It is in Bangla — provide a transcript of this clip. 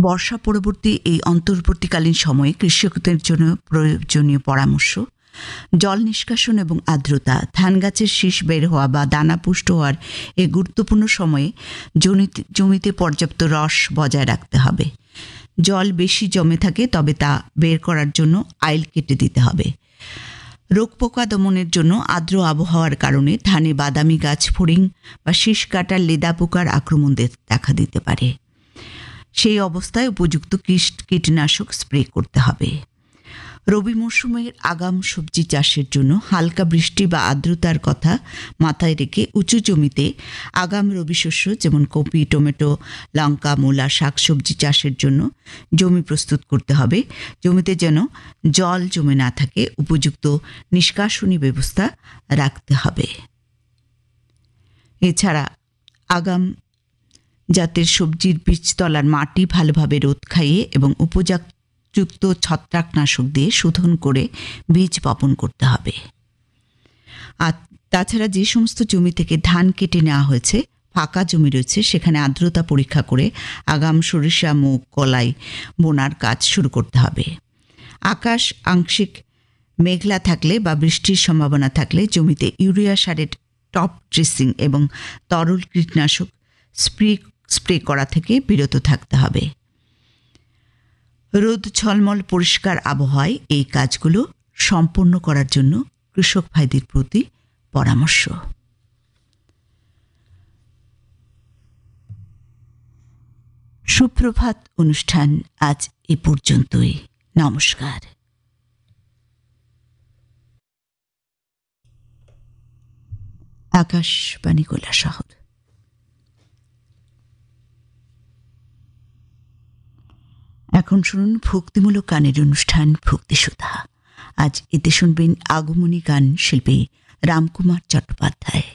বর্ষা পরবর্তী এই অন্তর্বর্তীকালীন সময়ে কৃষকদের জন্য প্রয়োজনীয় পরামর্শ: জল নিষ্কাশন এবং আর্দ্রতা। ধান গাছের শীষ বের হওয়া বা দানা পুষ্ট হওয়ার এই গুরুত্বপূর্ণ সময়ে জমিতে পর্যাপ্ত রস বজায় রাখতে হবে। জল বেশি জমে থাকে তবে তা বের করার জন্য আইল কেটে দিতে হবে। রোগ পোকা দমনের জন্য আর্দ্র আবহাওয়ার কারণে ধানে বাদামি গাছ ফড়িং বা শীষ কাটার লেদা পোকার আক্রমণ দেখা দিতে পারে। সেই অবস্থায় উপযুক্ত কীটনাশক স্প্রে করতে হবে। রবি মৌসুমের আগাম সবজি চাষের জন্য হালকা বৃষ্টি বা আর্দ্রতার কথা মাথায় রেখে উঁচু জমিতে আগাম রবি শস্য যেমন কপি, টমেটো, লঙ্কা, মূলা, শাকসবজি চাষের জন্য জমি প্রস্তুত করতে হবে। জমিতে যেন জল জমে না থাকে, উপযুক্ত নিষ্কাশনী ব্যবস্থা রাখতে হবে। এছাড়া আগাম জাতের সবজির বীজতলার মাটি ভালোভাবে রোদ খাইয়ে এবং উপযুক্ত ছত্রাকনাশক দিয়ে শোধন করে বীজ বপন করতে হবে। আর তাছাড়া যে সমস্ত জমি থেকে ধান কেটে নেওয়া হয়েছে, ফাঁকা জমি রয়েছে, সেখানে আর্দ্রতা পরীক্ষা করে আগাম সরিষা, মুগ, কলাই বোনার কাজ শুরু করতে হবে। আকাশ আংশিক মেঘলা থাকলে বা বৃষ্টির সম্ভাবনা থাকলে জমিতে ইউরিয়া সারের টপ ড্রেসিং এবং তরল কীটনাশক স্প্রে করা থেকে বিরত থাকতে হবে। রোদ ঝলমল পরিষ্কার আবহাওয়ায় এই কাজগুলো সম্পন্ন করার জন্য কৃষক ভাইদের প্রতি পরামর্শ। সুপ্রভাত অনুষ্ঠান আজ এ পর্যন্তই। নমস্কার। আকাশবাণী কৈলাসহর। এখন শুনুন ভক্তিমূলক গানের অনুষ্ঠান ভক্তিসুধা। আজ এতে শুনবেন আগমনী গান শিল্পী রামকুমার চট্টোপাধ্যায়।